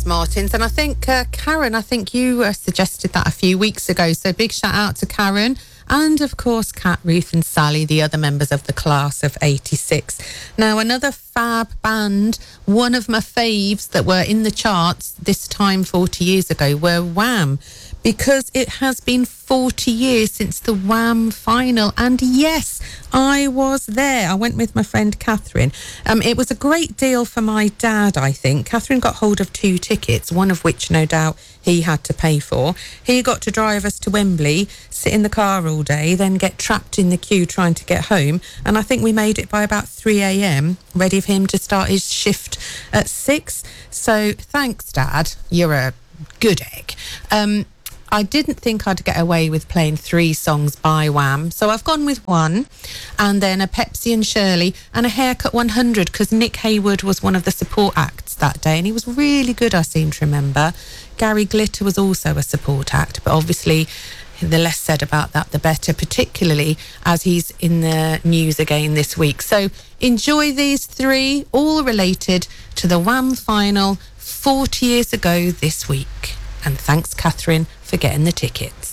Martins, and I think Karen, I think you suggested that a few weeks ago, so big shout out to Karen, and of course Kat, Ruth and Sally, the other members of the class of 86. Now, another fab band, one of my faves that were in the charts this time 40 years ago were Wham, because it has been 40 years since the Wham final, and yes, I was there. I went with my friend Catherine. It was a great deal for my dad, I think. Catherine got hold of 2 tickets, one of which no doubt he had to pay for. He got to drive us to Wembley, sit in the car all day, then get trapped in the queue trying to get home, and I think we made it by about 3 a.m, ready for him to start his shift at 6. So thanks, Dad. You're a good egg. I didn't think I'd get away with playing 3 songs by Wham, so I've gone with one, and then a Pepsi and Shirley and a Haircut 100, because Nick Hayward was one of the support acts that day, and he was really good, I seem to remember. Gary Glitter was also a support act, but obviously the less said about that, the better, particularly as he's in the news again this week. So enjoy these 3, all related to the Wham final 40 years ago this week. And thanks, Catherine, for getting the tickets.